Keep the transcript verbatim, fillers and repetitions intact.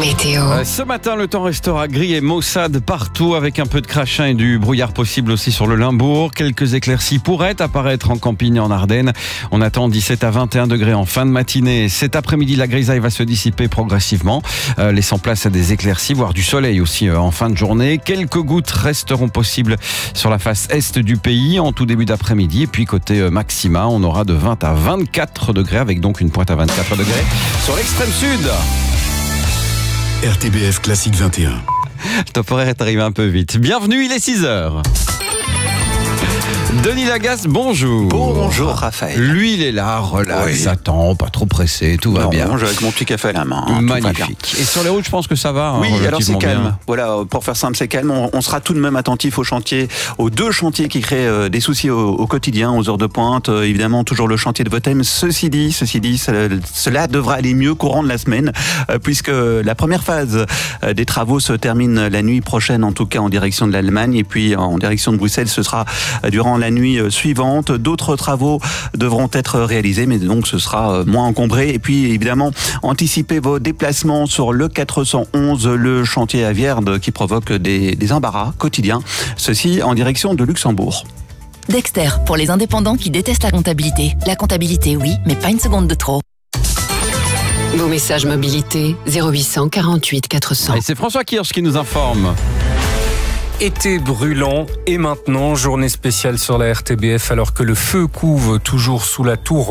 Météo. Euh, ce matin, le temps restera gris et maussade partout avec un peu de crachin et du brouillard possible aussi sur le Limbourg. Quelques éclaircies pourraient apparaître en Campine et en Ardennes. On attend dix-sept à vingt et un degrés en fin de matinée. Cet après-midi, la grisaille va se dissiper progressivement, euh, laissant place à des éclaircies, voire du soleil aussi euh, en fin de journée. Quelques gouttes resteront possibles sur la face est du pays en tout début d'après-midi. Et puis côté euh, maxima, on aura de vingt à vingt-quatre degrés avec donc une pointe à vingt-quatre degrés sur l'extrême sud. R T B F Classique vingt et un. Le top horaire est arrivé un peu vite. Bienvenue, il est six heures. Denis Lagasse, bonjour. Bonjour Raphaël. Lui, il est là, relax, Oui. s'attend, pas trop pressé, tout va Non, bien. mange avec mon petit café à la main. hein, tout va bien. Magnifique. Et sur les routes, je pense que ça va. Oui, hein, alors c'est relativement calme. bien. Voilà, pour faire simple, c'est calme. On, on sera tout de même attentif aux chantiers, aux deux chantiers qui créent euh, des soucis au, au quotidien, aux heures de pointe. Euh, évidemment, toujours le chantier de Votem. Ceci dit, ceci dit, cela, cela devra aller mieux courant de la semaine, euh, puisque la première phase euh, des travaux se termine la nuit prochaine, en tout cas en direction de l'Allemagne, et puis en direction de Bruxelles, ce sera euh, durant la nuit euh, suivante. D'autres travaux devront être réalisés, mais donc ce sera moins encombré. Et puis évidemment, anticipez vos déplacements sur le quatre cent onze, le chantier à Vierde qui provoque des, des embarras quotidiens. Ceci en direction de Luxembourg. Dexter, pour les indépendants qui détestent la comptabilité. La comptabilité, oui, mais pas une seconde de trop. Vos messages mobilité zéro huit cent quarante-huit quatre cents. Et c'est François Kirsch qui nous informe. Été brûlant et maintenant, journée spéciale sur la R T B F alors que le feu couve toujours sous la tour